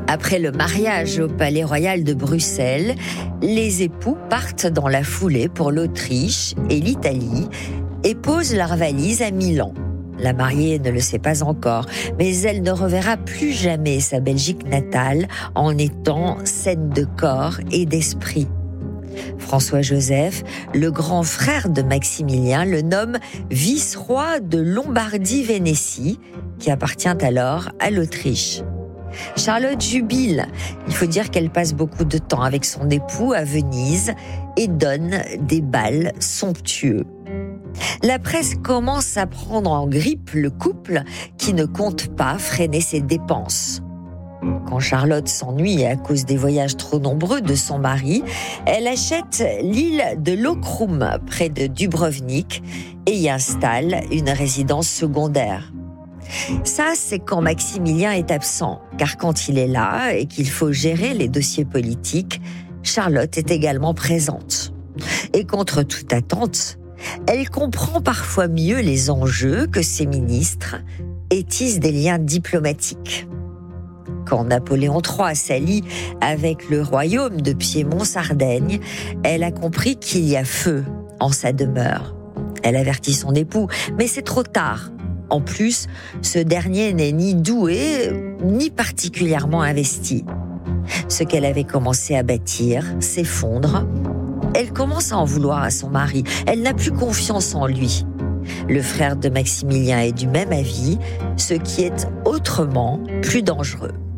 Après le mariage au Palais Royal de Bruxelles, les époux partent dans la foulée pour l'Autriche et l'Italie et posent leurs valises à Milan. La mariée ne le sait pas encore, mais elle ne reverra plus jamais sa Belgique natale en étant saine de corps et d'esprit. François-Joseph, le grand frère de Maximilien, le nomme vice-roi de Lombardie-Vénétie, qui appartient alors à l'Autriche. Charlotte jubile. Il faut dire qu'elle passe beaucoup de temps avec son époux à Venise et donne des bals somptueux. La presse commence à prendre en grippe le couple qui ne compte pas freiner ses dépenses. Quand Charlotte s'ennuie à cause des voyages trop nombreux de son mari, elle achète l'île de Lokrum près de Dubrovnik et y installe une résidence secondaire. Ça, c'est quand Maximilien est absent, car quand il est là et qu'il faut gérer les dossiers politiques, Charlotte est également présente. Et contre toute attente, elle comprend parfois mieux les enjeux que ses ministres et tisse des liens diplomatiques. Quand Napoléon III s'allie avec le royaume de Piémont-Sardaigne, elle a compris qu'il y a feu en sa demeure. Elle avertit son époux, mais c'est trop tard. En plus, ce dernier n'est ni doué, ni particulièrement investi. Ce qu'elle avait commencé à bâtir s'effondre. Elle commence à en vouloir à son mari. Elle n'a plus confiance en lui. Le frère de Maximilien est du même avis, ce qui est autrement plus dangereux.